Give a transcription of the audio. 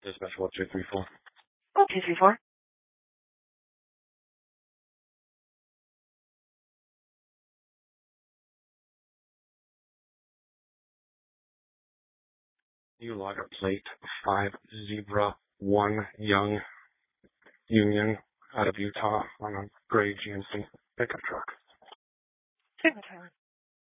Dispatch 1234. 234. You log a plate 5 Zebra 1 Young Union out of Utah on a gray GMC pickup truck. Signal Tower.